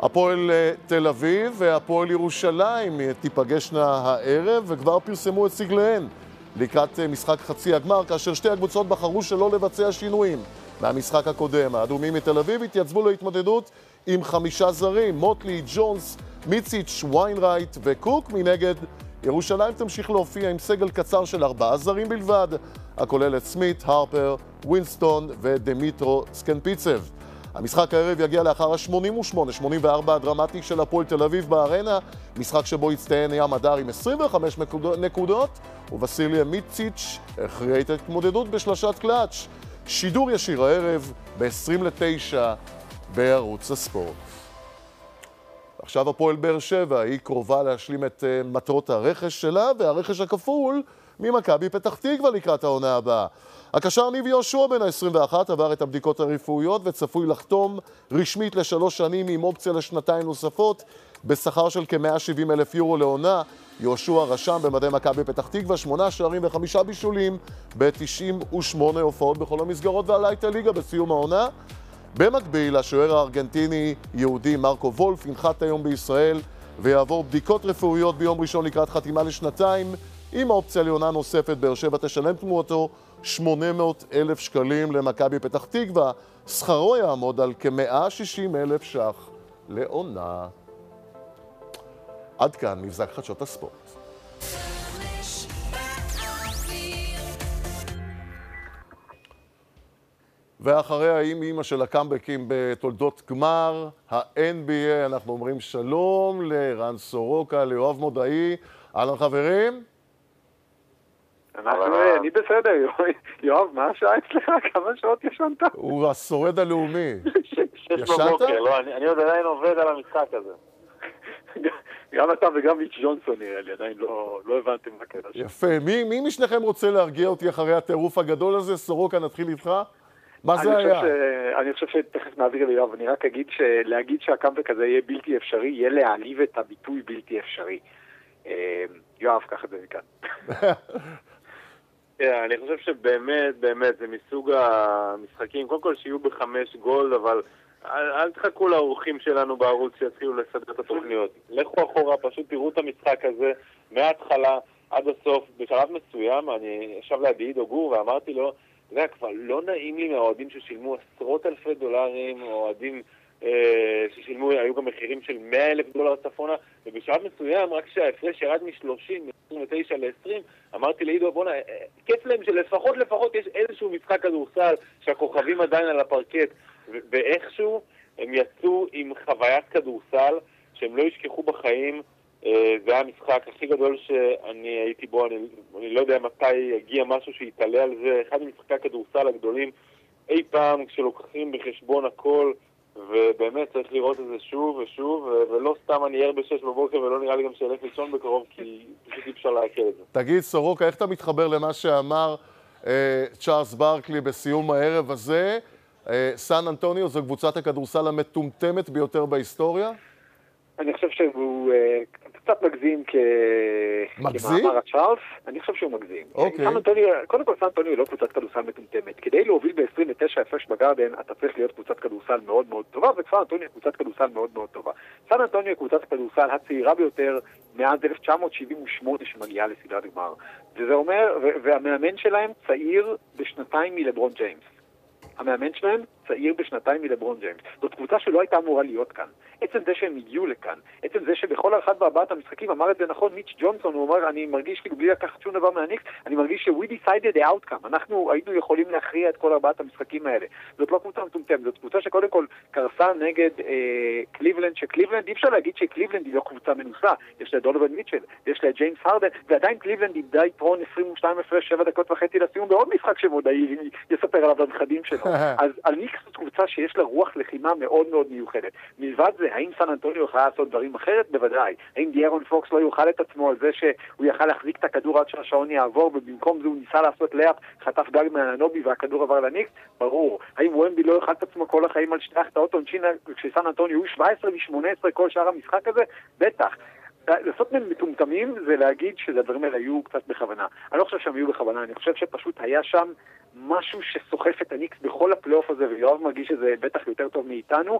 הפועל תל אביב והפועל ירושלים תיפגשנה הערב, וכבר פרסמו את סגליהן לקראת משחק חצי הגמר, כאשר שתי הקבוצות בחרו שלא לבצע שינויים מהמשחק הקודם. האדומים מתל אביב התייצבו להתמודדות עם 5 זרים, מוטלי, ג'ונס, מיציץ', ויינרייט וקוק. מנגד, ירושלים תמשיך להופיע עם סגל קצר של 4 זרים בלבד, הכולל את סמית, הרפר, ווינסטון ודמיטרו סקנפיצב. המשחק הערב יגיע לאחר ה-88-84 הדרמטי של הפועל תל אביב בארנה, משחק שבו יצטיין ים הדר עם 25 נקודות, ובסיליה מיציץ' הכריע את ההתמודדות בשלושת קלאץ'. שידור ישיר הערב ב-8:50 בערוץ הספורט. עכשיו הפועל באר שבע, היא קרובה להשלים את מטרות הרכש שלה, והרכש הכפול ממכבי פתח תקווה לקראת העונה הבאה. הקשר ניב יהושע בן ה-21 עבר את הבדיקות הרפואיות וצפוי לחתום רשמית ל3 שנים עם אופציה לשנתיים נוספות בשכר של כ-170,000 יורו לעונה. יהושע רשם במדי מכבי פתח תקווה 8 שערים ו5 בישולים ב-98 הופעות בכל המסגרות ועלה את הליגה בסיום העונה. במקביל, השוער הארגנטיני יהודי מרקו וולף ינחת היום בישראל ויעבור בדיקות רפואיות ביום ראשון לקראת חתימה לשנתיים עם האופציה לעונה נוספת. באר שבע תשלם תמורתו 800,000 שקלים למכבי פתח תקווה. שכרו יעמוד על כ-160,000 ש"ח לעונה. עד כאן מבזק חדשות הספורט. ואחרי האימא של הקאמבקים בתולדות גמר ה-NBA, אנחנו אומרים שלום לרן סורוקה, ליואב מודעי. אהלן חברים. אני בסדר, יואב, מה השעה אצלך? כמה שעות ישנת? הוא השורד הלאומי. 6 בבוקר, לא, אני עוד עדיין עובד על המשחק הזה. גם אתה וגם מיץ' ג'ונסון נראה לי, עדיין לא הבנתם מה קרה. יפה, מי משניכם רוצה להרגיע אותי אחרי הטירוף הגדול הזה? סורוקה, נתחיל איתך? מה זה היה? אני חושב שתכף נעביר ליואב, אני רק אגיד שלהגיד שהקאמבק הזה יהיה בלתי אפשרי, יהיה להעליב את הביטוי בלתי אפשרי. יואב, קח את זה מכאן. אני חושב שבאמת, באמת, זה מסוג המשחקים, קודם כל שיהיו ב5 גול, אבל אל תחכו לאורחים שלנו בערוץ שיתחילו לסדר את התוכניות. לכו אחורה, פשוט תראו את המשחק הזה מההתחלה עד הסוף. בשלב מסוים, אני ישב לידי עידו גור ואמרתי לו, אתה יודע, כבר לא נעים לי מהאוהדים ששילמו עשרות אלפי דולרים, או אוהדים ששילמו, היו גם מחירים של 100,000 דולר צפונה, ובשלב מסוים, רק שההפרש ירד מ-30, מ-29 ל-20, אמרתי לעידו, בונה, כיף להם שלפחות יש איזשהו משחק כדורסל, שהכוכבים עדיין על הפרקט, ואיכשהו הם יצאו עם חוויית כדורסל, שהם לא ישכחו בחיים. זה היה המשחק הכי גדול שאני הייתי בו, אני לא יודע מתי יגיע משהו שיתעלה על זה, אחד ממשחקי הכדורסל הגדולים אי פעם, כשלוקחים בחשבון הכל, ובאמת צריך לראות את זה שוב ושוב, ולא סתם אני ער ב6 בבוקר, ולא נראה לי גם שאלך לישון בקרוב, כי פשוט אי אפשר להקל את זה. תגיד סורוקה, איך אתה מתחבר למה שאמר צ'ארלס ברקלי בסיום הערב הזה? סן אנטוניו זו קבוצת הכדורסל המטומטמת ביותר בהיסטוריה? אני חושב שהוא קצת מגזים כמאמר הצ'ארלס. אני חושב שהוא מגזים. קודם כל, סן אנטוניו היא לא קבוצת כדורסל מטומטמת. כדי להוביל ב-29 הפרש בגרדן, אתה צריך להיות קבוצת כדורסל מאוד מאוד טובה, וסן אנטוניו היא קבוצת כדורסל מאוד מאוד טובה. סן אנטוניו היא קבוצת הכדורסל הצעירה ביותר מאז 1978 שמגיעה לסדרת גמר. וזה אומר, והמאמן שלהם צעיר בשנתיים מלברון ג'יימס. המאמן שלהם צעיר בשנתיים מלברון ג'יימס. זאת קבוצה שלא הייתה אמורה להיות כאן. עצם זה שהם הגיעו לכאן, עצם זה שבכל אחד וארבעת המשחקים, אמר את זה נכון מיץ' ג'ונסון, הוא אומר, אני מרגיש כאילו בלי לקחת שום דבר מהניקס, אני מרגיש ש-we decided the outcome, אנחנו היינו יכולים להכריע את כל 4 המשחקים האלה. זאת לא קבוצה מטומטמת, זאת קבוצה שקודם כל קרסה נגד קליבלנד, שקליבלנד, אי אפשר להגיד שקליבלנד היא לא קבוצה מנוסה, יש לה דונובל מיטשל, יש לה ג'יימס הרדן, ועדיין קליבלנד איבדה יתרון 22 הפרש 7 דקות וחצי לסיום בעוד משחק שמודעי יספר עליו לנכדים שלו. אז על ניקס זאת קבוצה שיש לה רוח לחימה מאוד מאוד מיוחדת. מלבד זה, האם סן אנטוניו יוכל לעשות דברים אחרת? בוודאי. האם דיארון פוקס לא יוכל את עצמו על זה שהוא יכל להחזיק את הכדור עד שהשעון יעבור, ובמקום זה הוא ניסה לעשות לאפ, חטף גג מהנובי והכדור עבר לניקס? ברור. האם וומבי לא יוכל את עצמו כל החיים על שתי החטאות עונשין כשסן אנטוניו הוא 17 ו-18 כל שאר המשחק הזה? בטח. לעשות מהם מטומטמים זה להגיד שהדברים האלה היו קצת בכוונה. אני לא חושב שהם היו בכוונה, אני חושב שפשוט היה שם משהו שסוחף את הניקס בכל הפלייאוף הזה, ויואב מרגיש שזה בטח יותר טוב מאיתנו,